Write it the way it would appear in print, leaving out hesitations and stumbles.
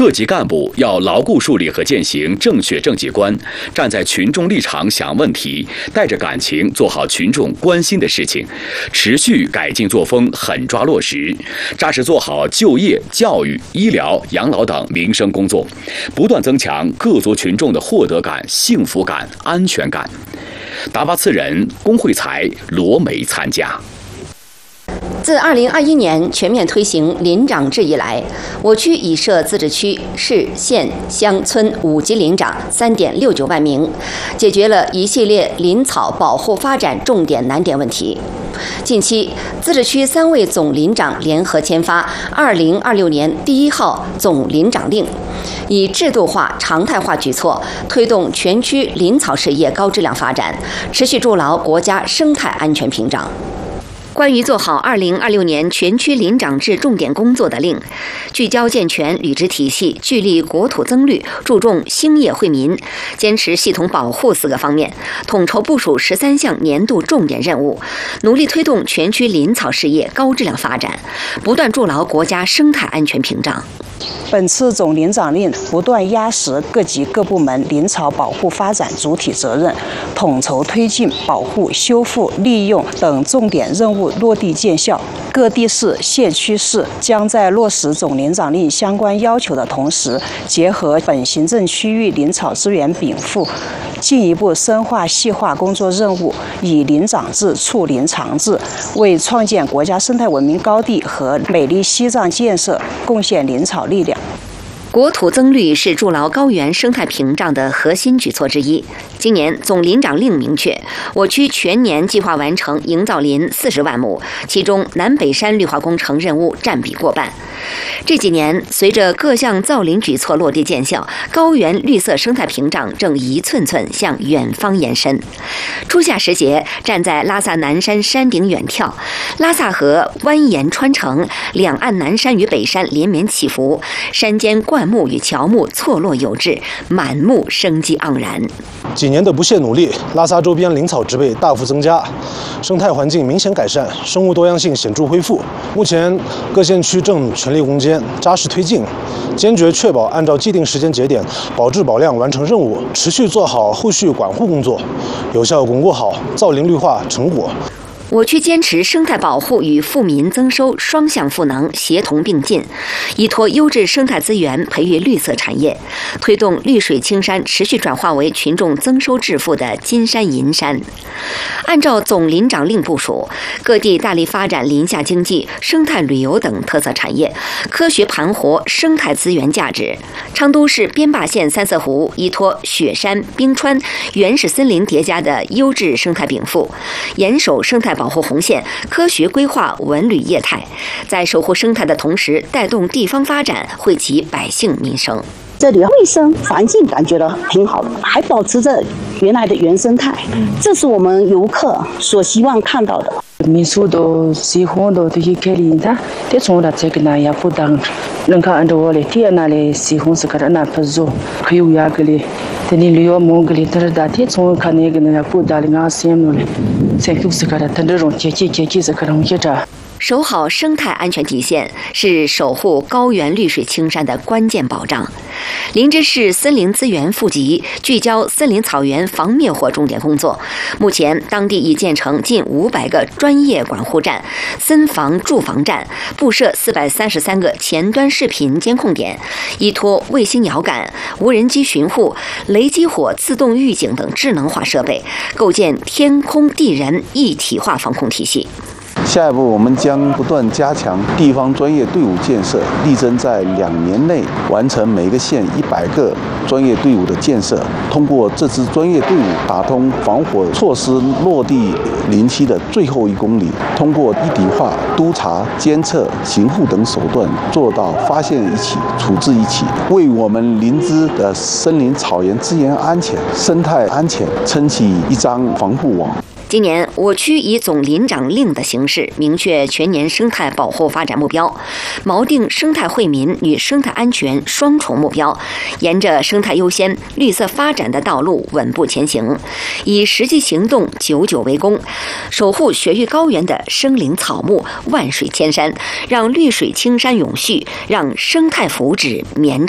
各级干部要牢固树立和践行正确政绩观，站在群众立场想问题，带着感情做好群众关心的事情，持续改进作风，狠抓落实，扎实做好就业、教育、医疗、养老等民生工作，不断增强各族群众的获得感、幸福感、安全感。达巴次人龚慧才、罗梅参加。 自2021年全面推行林长制以来，我区已设自治区、市、县、乡村5级林长3.69万名，解决了一系列林草保护发展重点难点问题。近期，自治区3位总林长联合签发2026年第1号总林长令，以制度化、常态化举措推动全区林草事业高质量发展，持续筑牢国家生态安全屏障。关于做好2026年全区林长制重点工作的令，聚焦健全履职体系，聚力国土增绿，注重兴业惠民，坚持系统保护4个方面，统筹部署13项年度重点任务，努力推动全区林草事业高质量发展，不断筑牢国家生态安全屏障。 本次总林长令不断压实各级各部门林草保护发展主体责任，统筹推进保护、修复、利用等重点任务落地见效。各地市、县区市将在落实总林长令相关要求的同时，结合本行政区域林草资源禀赋，进一步深化细化工作任务，以林长制促林长制，为创建国家生态文明高地和美丽西藏建设贡献林草力量。 国土增绿是筑牢高原生态屏障的核心举措之一。今年总林长令明确，我区全年计划完成营造林40万亩，其中南北山绿化工程任务占比过半。这几年，随着各项造林举措落地见效，高原绿色生态屏障正一寸寸向远方延伸。初夏时节，站在拉萨南山山顶远眺，拉萨河蜿蜒穿城，两岸南山与北山连绵起伏，山间灌木与乔木错落有致，满目生机盎然。 几年的不懈努力，拉萨周边林草植被大幅增加，生态环境明显改善，生物多样性显著恢复。目前各县区正全力攻坚，扎实推进，坚决确保按照既定时间节点保质保量完成任务，持续做好后续管护工作，有效巩固好造林绿化成果。 我区坚持生态保护与富民增收双向赋能协同并进，依托优质生态资源培育绿色产业，推动绿水青山持续转化为群众增收致富的金山银山。按照总林长令部署，各地大力发展林下经济、生态旅游等特色产业，科学盘活生态资源价值。昌都市边坝县三色湖依托雪山、冰川、原始森林叠加的优质生态禀赋，严守生态保护红线，科学规划文旅业态，在守护生态的同时，带动地方发展，惠及百姓民生。 这里卫生环境感觉到挺好的，还保持着原来的原生态，这是我们游客所希望看到的。 民宿都喜欢的这些开林的，这从那这个那也不当，能看着我的天那里喜欢是个那不做，可有呀个里，这里旅游梦个里，但是大天从看那个那不打的俺羡慕嘞，才就是个他这种节气是个东西着。 守好生态安全底线是守护高原绿水青山的关键保障。林芝市森林资源富集聚焦森林草原防灭火重点工作，目前当地已建成近500个专业管护站、森防驻防站，布设433个前端视频监控点，依托卫星遥感、无人机巡护、雷击火自动预警等智能化设备，构建天空地人一体化防控体系。 下一步，我们将不断加强地方专业队伍建设，力争在2年内完成每个县100个专业队伍的建设。通过这支专业队伍，打通防火措施落地林期的最后1公里，通过一体化督查、监测、巡护等手段，做到发现一起、处置一起，为我们林芝的森林草原资源安全、生态安全撑起一张防护网。 今年，我区以总林长令的形式，明确全年生态保护发展目标，锚定生态惠民与生态安全双重目标，沿着生态优先、绿色发展的道路稳步前行，以实际行动久久为功，守护雪域高原的生灵草木、万水千山，让绿水青山永续，让生态福祉绵长。